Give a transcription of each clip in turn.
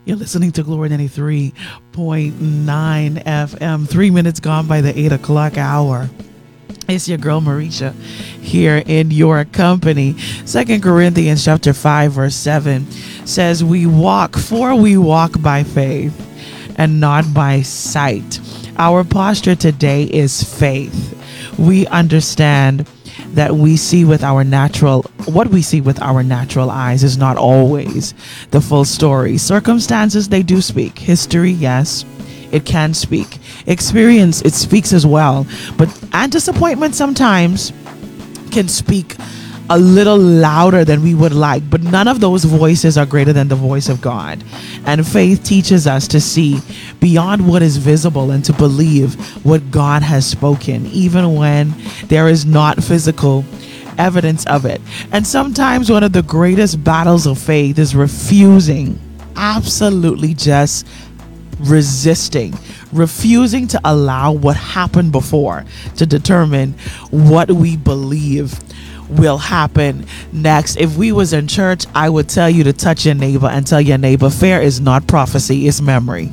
You're listening to Glory 93.9 FM. 3 minutes gone by the 8 o'clock hour. It's your girl Marisha here in your company. 2 Corinthians chapter 5 verse 7 says, we walk by faith and not by sight. Our posture today is faith. We understand that what we see with our natural eyes is not always the full story. Circumstances, they do speak. History, yes, it can speak. Experience, it speaks as well. And disappointment sometimes can speak a little louder than we would like, but none of those voices are greater than the voice of God. And faith teaches us to see beyond what is visible and to believe what God has spoken, even when there is not physical evidence of it. And sometimes one of the greatest battles of faith is refusing, absolutely just refusing to allow what happened before to determine what we believe will happen next. If we was in church, I would tell you to touch your neighbor and tell your neighbor, fear is not prophecy, it's memory.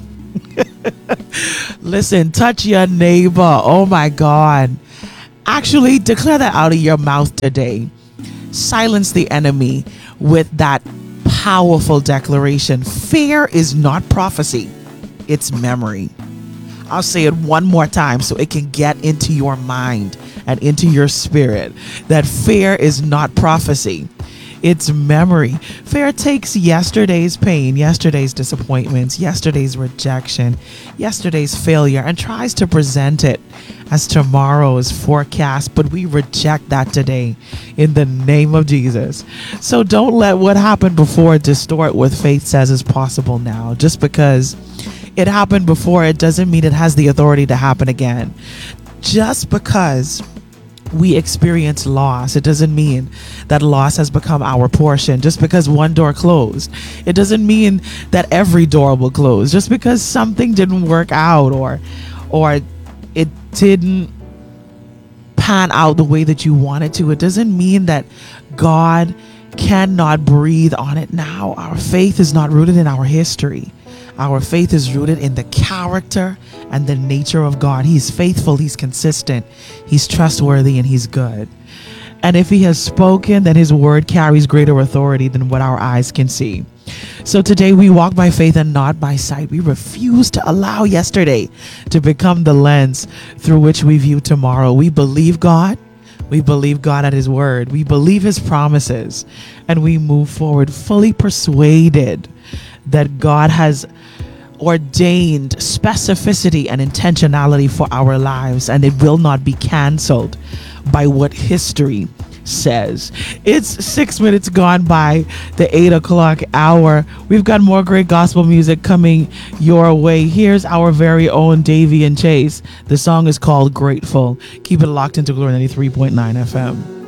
Listen, touch your neighbor. Oh my God. Actually, declare that out of your mouth today. Silence the enemy with that powerful declaration. Fear is not prophecy, it's memory. I'll say it one more time so it can get into your mind and into your spirit, that fear is not prophecy, it's memory. Fear takes yesterday's pain, yesterday's disappointments, yesterday's rejection, yesterday's failure, and tries to present it as tomorrow's forecast, but we reject that today in the name of Jesus. So don't let what happened before distort what faith says is possible now. Just because it happened before, it doesn't mean it has the authority to happen again. Just because we experience loss, it doesn't mean that loss has become our portion. Just because one door closed, it doesn't mean that every door will close. Just because something didn't work out or it didn't pan out the way that you wanted to, it doesn't mean that God cannot breathe on it now. Our faith is not rooted in our history. Our faith is rooted in the character and the nature of God. He's faithful, he's consistent, he's trustworthy, and he's good. And if he has spoken, then his word carries greater authority than what our eyes can see. So today we walk by faith and not by sight. We refuse to allow yesterday to become the lens through which we view tomorrow. We believe God. We believe God at his word. We believe his promises. And we move forward fully persuaded that God has ordained specificity and intentionality for our lives, and it will not be canceled by what history says. It's 6 minutes gone by the 8 o'clock hour. We've got more great gospel music coming your way. Here's our very own Davy and Chase. The song is called Grateful. Keep it locked into Glory 93.9 FM.